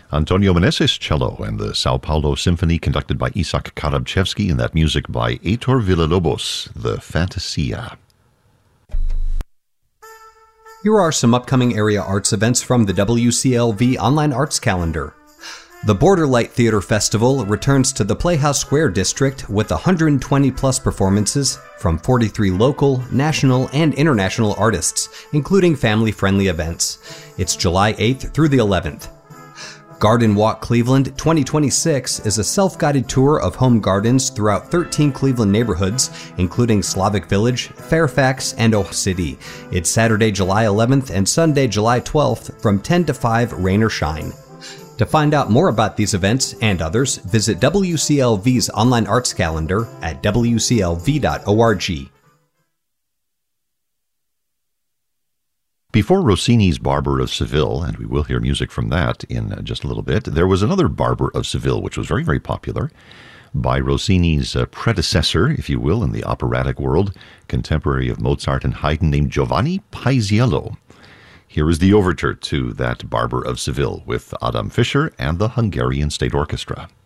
Antonio Meneses cello and the Sao Paulo Symphony conducted by Isaac Karabchevsky, and that music by Heitor Villalobos, the Fantasia. Here are some upcoming area arts events from the WCLV online arts calendar. The Borderlight Theater Festival returns to the Playhouse Square district with 120 plus performances from 43 local, national, and international artists, including family-friendly events. It's July 8th through the 11th. Garden Walk Cleveland 2026 is a self-guided tour of home gardens throughout 13 Cleveland neighborhoods, including Slavic Village, Fairfax, and Oak City. It's Saturday, July 11th and Sunday, July 12th from 10 to 5, rain or shine. To find out more about these events and others, visit WCLV's online arts calendar at wclv.org. Before Rossini's Barber of Seville, and we will hear music from that in just a little bit, there was another Barber of Seville, which was very, very popular, by Rossini's predecessor, if you will, in the operatic world, contemporary of Mozart and Haydn, named Giovanni Paisiello. Here is the overture to that Barber of Seville with Adam Fischer and the Hungarian State Orchestra.